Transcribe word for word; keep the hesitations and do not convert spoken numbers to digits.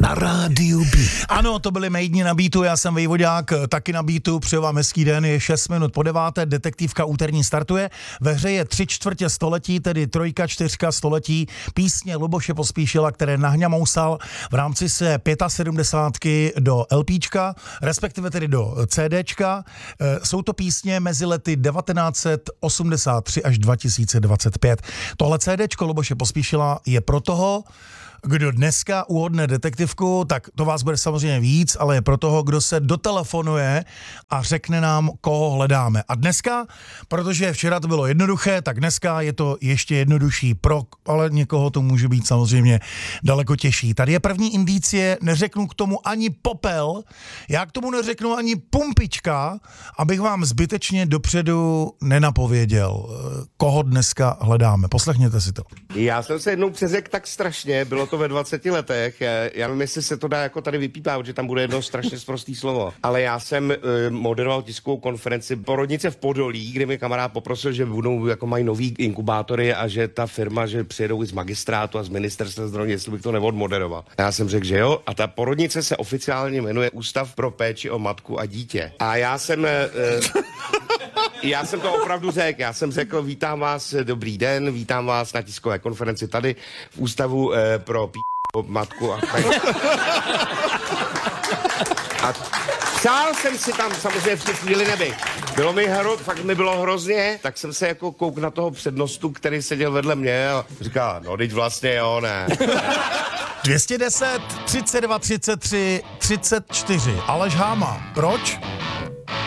na rádiu B. Ano, to byly Mejdni na Beatu, já jsem Vejvodák, taky na Beatu, přeju vám hezký den, je šest minut po deváté, detektivka úterní startuje, ve hře je tři čtvrtě století, tedy trojka, čtyřka století, písně Luboše Pospíšila, které nahňamousal v rámci se sedmdesátky do LPčka, respektive tedy do CDčka, jsou to písně mezi lety devatenáct set osmdesát tři až dva tisíce dvacet pět. Tohle CDčko Luboše Pospíšila je pro toho, kdo dneska uhodne detektivku, tak to vás bude samozřejmě víc, ale je pro toho, kdo se dotelefonuje a řekne nám, koho hledáme. A dneska, protože včera to bylo jednoduché, tak dneska je to ještě jednodušší pro, ale někoho to může být samozřejmě daleko těžší. Tady je první indicie, neřeknu k tomu ani popel, já k tomu neřeknu ani pumpička, abych vám zbytečně dopředu nenapověděl, koho dneska hledáme. Poslechněte si to. Já jsem se jednou přeřekl tak strašně, bylo to ve dvaceti letech, já nevím, jestli se to dá jako tady vypípá, protože tam bude jedno strašně sprostý slovo, ale já jsem e, moderoval tiskovou konferenci Porodnice v Podolí, kde mi kamarád poprosil, že budou, jako mají nový inkubátory a že ta firma, že přijedou i z magistrátu a z ministerstva zdravotnictví, jestli bych to neodmoderoval. A já jsem řekl, že jo, a ta porodnice se oficiálně jmenuje Ústav pro péči o matku a dítě. A já jsem... E, Já jsem to opravdu řekl, já jsem řekl, vítám vás, dobrý den, vítám vás na tiskové konferenci tady v Ústavu eh, pro p*** matku a tak. A přál jsem si tam samozřejmě v tu chvíli nebych. Bylo mi hro, fakt mi bylo hrozně, tak jsem se jako kouk na toho přednostu, který seděl vedle mě a říkal, no teď vlastně jo, ne. dvě stě deset, třicet dva, třicet tři, třicet čtyři. Aleš Háma. Proč?